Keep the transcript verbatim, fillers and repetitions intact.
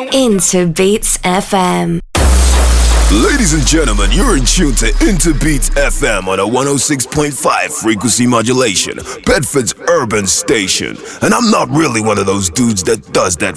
Into Beats F M. Ladies and gentlemen, you're in tune to Into Beats F M on a one oh six point five frequency modulation, Bedford's urban station. And I'm not really one of those dudes that does that